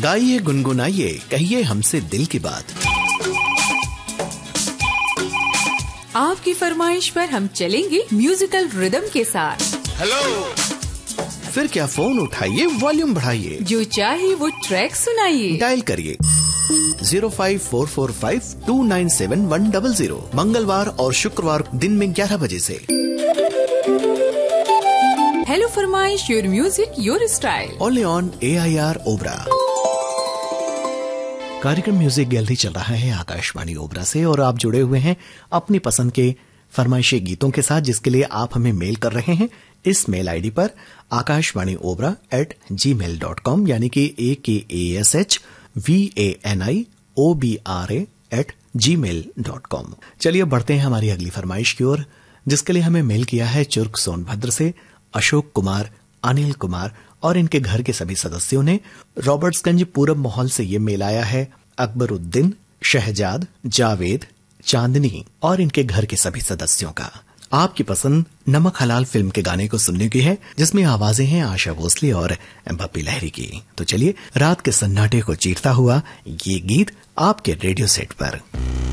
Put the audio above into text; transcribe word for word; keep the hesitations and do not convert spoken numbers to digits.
गाइए गुनगुनाइए कहिए हमसे दिल की बात। आपकी फरमाइश पर हम चलेंगे म्यूजिकल रिदम के साथ। हेलो, फिर क्या फोन उठाइए, वॉल्यूम बढ़ाइए, जो चाहे वो ट्रैक सुनाइए। डायल करिए zero five four four five to nine seven one double zero, मंगलवार और शुक्रवार दिन में ग्यारह बजे से। हेलो फरमाइश, your music your style, only on A I R Obra. कार्यक्रम म्यूजिक गैलरी चल रहा है आकाशवाणी ओबरा से और आप जुड़े हुए हैं अपनी पसंद के फरमाइशी गीतों के साथ, जिसके लिए आप हमें मेल कर रहे हैं इस मेल आईडी पर आकाशवाणी ओबरा एट जी मेल डॉट कॉम, यानी कि ए के A S H V A N I O B R A eight ji mail dot com. चलिए बढ़ते हैं हमारी अगली फरमाइश की ओर, जिसके लिए हमें मेल किया है चुर्क सोनभद्र से अशोक कुमार, अनिल कुमार और इनके घर के सभी सदस्यों ने। रॉबर्ट्सगंज पूरब माहौल से ये मेल आया है अकबरुद्दीन, शहजाद, जावेद, चांदनी और इनके घर के सभी सदस्यों का। आपकी पसंद नमक हलाल फिल्म के गाने को सुनने की है, जिसमें आवाजें हैं आशा भोसले और बप्पी लहरी की। तो चलिए रात के सन्नाटे को चीरता हुआ ये गीत आपके रेडियो सेट पर।